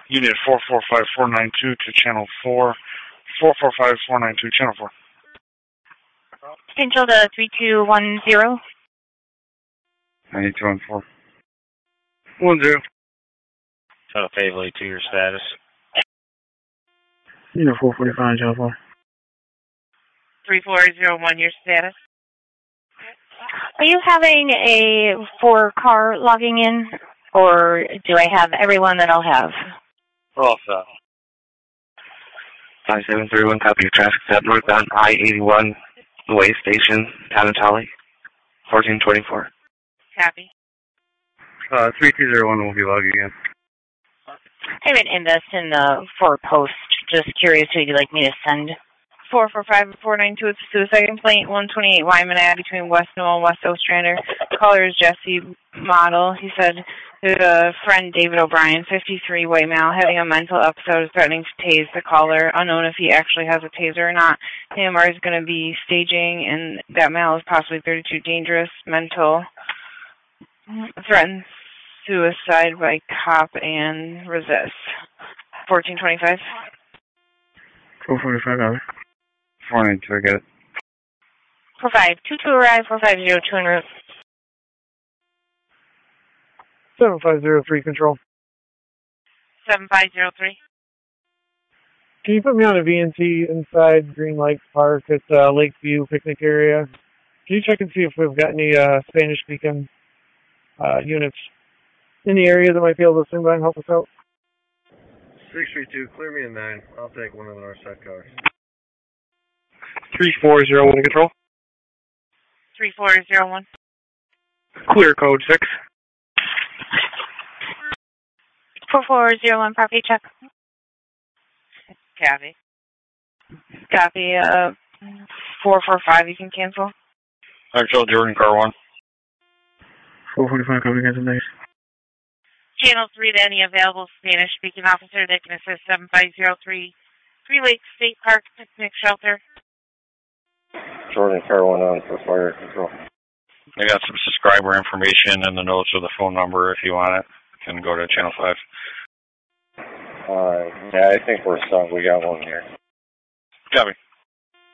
Unit 445492 to channel 4. 445492, channel 4. Potential to 3210. 9214. 10. Shuttle Pavely to your status. Unit 445, channel 4. 3401, your status. Are you having a 4-car logging in, or do I have everyone that I'll have? We're all set. 5731, copy your traffic set northbound I-81, Way Station, Tanatali, 1424. Copy. 3201 will be logging in. I haven't in this in the 4 post. Just curious who you'd like me to send. 445-492, it's a suicide complaint, 128 Wyman Ave between West Newell and West Ostrander. Caller is Jesse Model. He said there's a friend, David O'Brien, 53, white male, having a mental episode, threatening to tase the caller, unknown if he actually has a taser or not. AMR is going to be staging, and that male is possibly 32, dangerous, mental, threatens suicide by cop and resist. 1425. 445, over. 492, I get it. 4522 arrive, 4502 en route. 7503 control. 7503. Can you put me on a VNT inside Green Lakes Park at Lakeview picnic area? Can you check and see if we've got any Spanish-speaking units in the area that might be able to swing by and help us out? 632, clear me a 9. I'll take one of the north side cars. 3401 control. 3401. Clear code 6. 4401, property check. Copy. Copy. 445, you can cancel. Actual Jordan Car 1. 445, copy, cancel, thanks. Channel 3 to any available Spanish-speaking officer that can assist 7503 Three Lakes State Park Picnic Shelter. Jordan Car 1 on for fire control. I got some subscriber information in the notes with the phone number if you want it. You can go to channel 5. Yeah, I think we're set. We got one here. Copy.